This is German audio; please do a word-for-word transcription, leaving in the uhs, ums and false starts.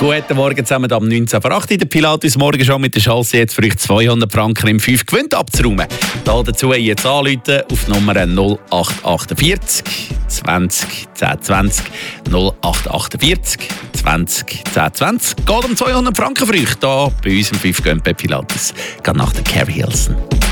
Guten Morgen zusammen am neunzehn vor acht in der Pilatus Morgen schon mit der Chance, jetzt für euch zweihundert Franken im fünf Gewinn abzuräumen. Da dazu jetzt anrufen auf Nummer null acht vier acht zwanzig zehn zwanzig null acht vier acht zwanzig zehn zwanzig. Geht um zweihundert Franken für euch hier bei uns im fünf Gewinn bei Pilatus. Geht nach der Carrie Hilson.